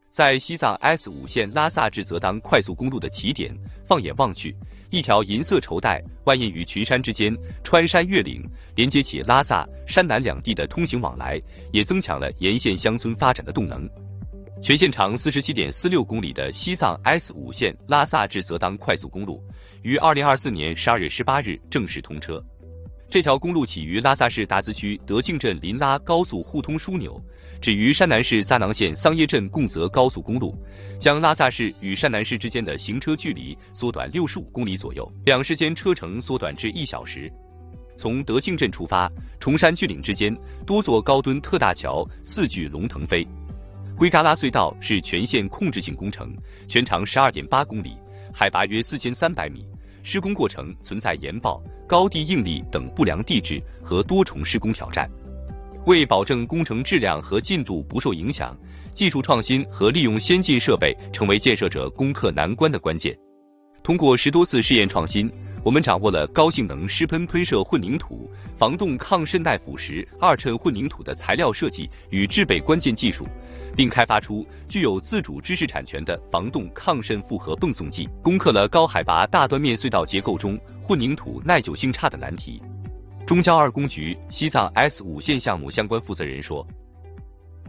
在西藏 S5线拉萨至泽当快速公路的起点，放眼望去，一条银色绸带蜿蜒于群山之间，穿山越岭，连接起拉萨、山南两地的通行往来，也增强了沿线乡村发展的动能。全线长47.46公里的西藏 S5线拉萨至泽当快速公路，于2024年12月18日正式通车。这条公路起于拉萨市达孜区德庆镇林拉高速互通枢纽，止于山南市扎囊县桑耶镇贡泽高速公路，将拉萨市与山南市之间的行车距离缩短65公里左右，两市间车程缩短至1小时。从德庆镇出发，崇山峻岭之间，多座高墩特大桥四距龙腾飞。灰嘎拉隧道是全线控制性工程，全长12.8公里，海拔约4300米。施工过程存在岩爆、高地应力等不良地质和多重施工挑战。为保证工程质量和进度不受影响，技术创新和利用先进设备成为建设者攻克难关的关键。通过10多次试验创新，我们掌握了高性能湿喷喷射混凝土、防冻抗渗耐腐蚀2衬混凝土的材料设计与制备关键技术，并开发出具有自主知识产权的防冻抗渗复合泵送剂，攻克了高海拔大断面隧道结构中混凝土耐久性差的难题。中交2工局西藏 S5线项目相关负责人说，